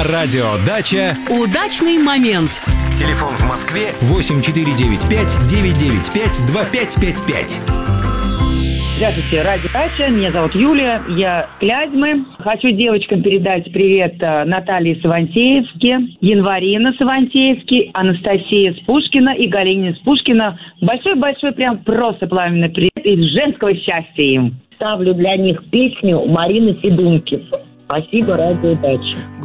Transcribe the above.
На радио «Дача» удачный момент. Телефон в Москве 8495-995-2555. Здравствуйте, радио «Дача». Меня зовут Юлия, я с Клязьмы. Хочу девочкам передать привет Наталье Савантеевске, Январина Савантеевске, Анастасия Спушкина и Галине Спушкина. Большой-большой, прям просто пламенный привет из женского счастья им. Ставлю для них песню Марины Федункив. Спасибо, радио «Дача».